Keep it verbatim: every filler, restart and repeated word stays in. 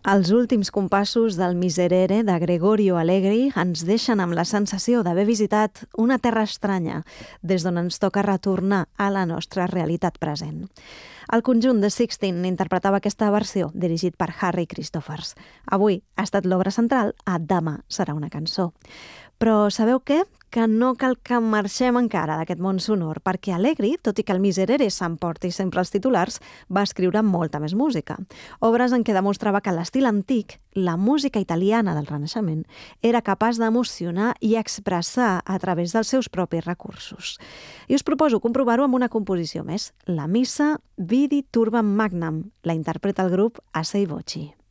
Els últims compassos del Miserere de Gregorio Allegri ens deixen amb la sensació d'haver visitat una terra estranya, des d'on ens toca retornar a la nostra realitat present. El conjunt de Sixteen interpretava aquesta versió, dirigit per Harry Christophers. Avui ha estat l'obra central a Demà serà una cançó. Però sabeu què? Que no cal que marxem encara d'aquest món sonor, perquè Allegri, tot i que el Miserere s'emporti sempre els titulars, va escriure molta més música. Obres en què demostrava que l'estil antic, la música italiana del Renaixement, era capaç d'emocionar i expressar a través dels seus propis recursos. I us proposo comprovar-ho amb una composició més, la Missa Vidi Turbam Magnam, la interpreta el grup Assai Voci.